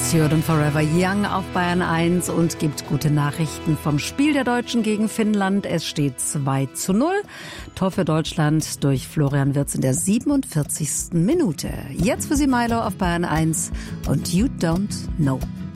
Jordan Forever Young auf Bayern 1 und gibt gute Nachrichten vom Spiel der Deutschen gegen Finnland. Es steht 2:0. Tor für Deutschland durch Florian Wirtz in der 47. Minute. Jetzt für Sie Milo auf Bayern 1 und You Don't Know.